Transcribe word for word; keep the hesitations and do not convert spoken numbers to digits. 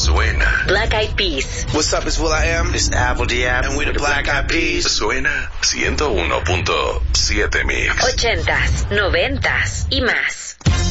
Suena. Black Eyed Peas. What's up, it's Will I Am. It's Apple Diab. And we the Black Eyed Peas. Suena ciento uno punto siete Mix. Ochentas, noventas y más.